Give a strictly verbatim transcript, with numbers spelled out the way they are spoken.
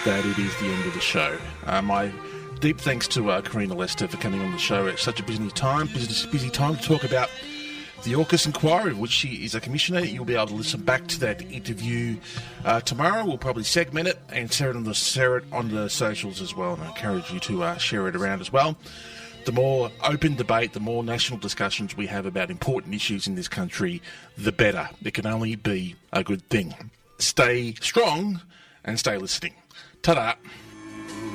that it is the end of the show. Uh, my deep thanks to uh, Karina Lester for coming on the show at such a busy time, busy, busy time to talk about the AUKUS inquiry, of which she is a commissioner. You'll be able to listen back to that interview uh, tomorrow. We'll probably segment it and share it on the, share it on the socials as well, and I encourage you to uh, share it around as well. The more open debate, the more national discussions we have about important issues in this country, the better. It can only be a good thing. Stay strong and stay listening. Ta-da.